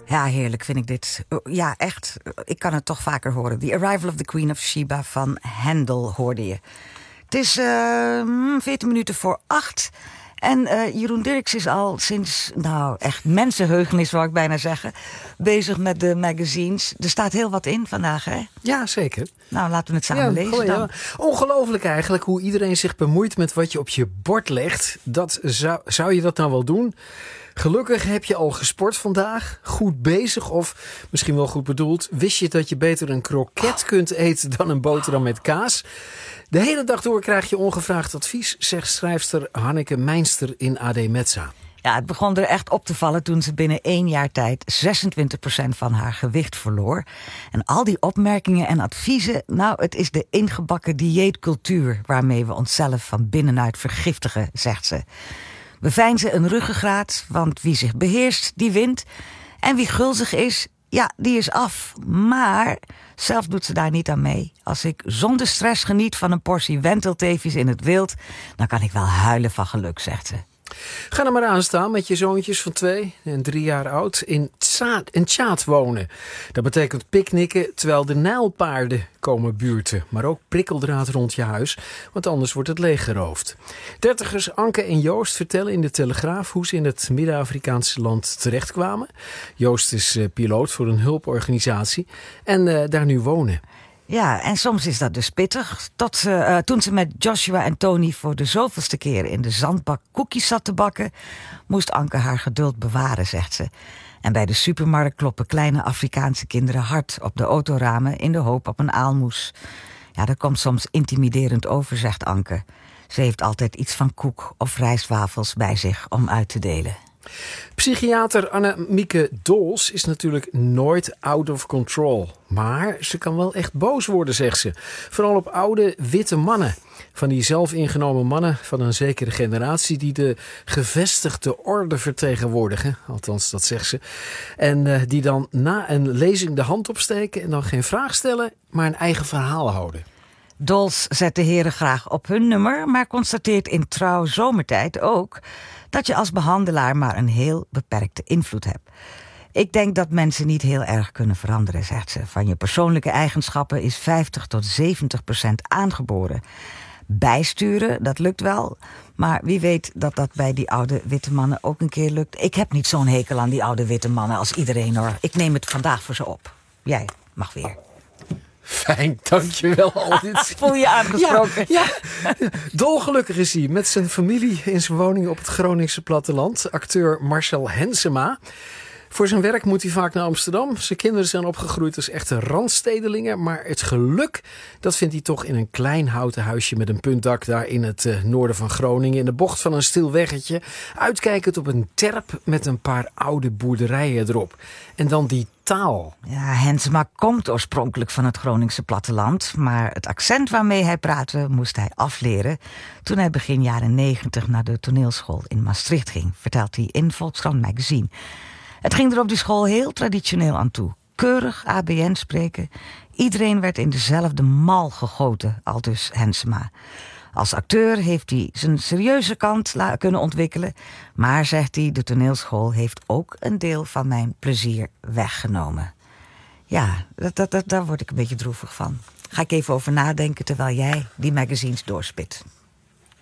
Ja, heerlijk vind ik dit. Ja, echt. Ik kan het toch vaker horen. The Arrival of the Queen of Sheba van Handel hoorde je. Het is 14 minuten voor 8. En Jeroen Dirks is al sinds, echt mensenheugenis, wou ik bijna zeggen, bezig met de magazines. Er staat heel wat in vandaag, hè? Ja, zeker. Nou, laten we het samen lezen dan. Ja. Ongelooflijk eigenlijk hoe iedereen zich bemoeit met wat je op je bord legt. Zou je dat nou wel doen? Gelukkig heb je al gesport vandaag, goed bezig of misschien wel goed bedoeld. Wist je dat je beter een kroket kunt eten dan een boterham met kaas? De hele dag door krijg je ongevraagd advies, zegt schrijfster Hanneke Meinster in AD Metza. Ja, het begon er echt op te vallen toen ze binnen 1 jaar tijd 26% van haar gewicht verloor. En al die opmerkingen en adviezen, het is de ingebakken dieetcultuur waarmee we onszelf van binnenuit vergiftigen, zegt ze. We veinzen een ruggengraat, want wie zich beheerst, die wint. En wie gulzig is, ja, die is af. Maar zelf doet ze daar niet aan mee. Als ik zonder stress geniet van een portie wentelteefjes in het wild, dan kan ik wel huilen van geluk, zegt ze. Ga er maar aan staan met je zoontjes van 2 en 3 jaar oud in Tjaat wonen. Dat betekent picknicken terwijl de nijlpaarden komen buurten. Maar ook prikkeldraad rond je huis, want anders wordt het leeggeroofd. Dertigers Anke en Joost vertellen in de Telegraaf hoe ze in het Midden-Afrikaanse land terechtkwamen. Joost is piloot voor een hulporganisatie en daar nu wonen. Ja, en soms is dat dus pittig. Toen ze met Joshua en Tony voor de zoveelste keer in de zandbak koekjes zat te bakken, moest Anke haar geduld bewaren, zegt ze. En bij de supermarkt kloppen kleine Afrikaanse kinderen hard op de autoramen in de hoop op een aalmoes. Ja, dat komt soms intimiderend over, zegt Anke. Ze heeft altijd iets van koek of rijstwafels bij zich om uit te delen. Psychiater Annemieke Dols is natuurlijk nooit out of control. Maar ze kan wel echt boos worden, zegt ze. Vooral op oude witte mannen. Van die zelfingenomen mannen van een zekere generatie die de gevestigde orde vertegenwoordigen. Althans, dat zegt ze. En die dan na een lezing de hand opsteken en dan geen vraag stellen, maar een eigen verhaal houden. Dols zet de heren graag op hun nummer, maar constateert in Trouw Zomertijd ook dat je als behandelaar maar een heel beperkte invloed hebt. Ik denk dat mensen niet heel erg kunnen veranderen, zegt ze. Van je persoonlijke eigenschappen is 50 tot 70% aangeboren. Bijsturen, dat lukt wel. Maar wie weet dat dat bij die oude witte mannen ook een keer lukt. Ik heb niet zo'n hekel aan die oude witte mannen als iedereen, hoor. Ik neem het vandaag voor ze op. Jij mag weer. Fijn, dankjewel Aldit. Voel je aangesproken? Ja. Dolgelukkig is hij met zijn familie in zijn woning op het Groningse platteland. Acteur Marcel Hensema. Voor zijn werk moet hij vaak naar Amsterdam. Zijn kinderen zijn opgegroeid als echte randstedelingen. Maar het geluk, dat vindt hij toch in een klein houten huisje met een puntdak daar in het noorden van Groningen. In de bocht van een stil weggetje. Uitkijkend op een terp met een paar oude boerderijen erop. En dan die taal. Ja, Hensema komt oorspronkelijk van het Groningse platteland. Maar het accent waarmee hij praatte moest hij afleren toen hij begin jaren 90 naar de toneelschool in Maastricht ging, vertelt hij in Volkskrant Magazine. Het ging er op die school heel traditioneel aan toe. Keurig ABN spreken. Iedereen werd in dezelfde mal gegoten, aldus Hensema. Als acteur heeft hij zijn serieuze kant kunnen ontwikkelen. Maar, zegt hij, de toneelschool heeft ook een deel van mijn plezier weggenomen. Ja, daar word ik een beetje droevig van. Ga ik even over nadenken terwijl jij die magazines doorspit.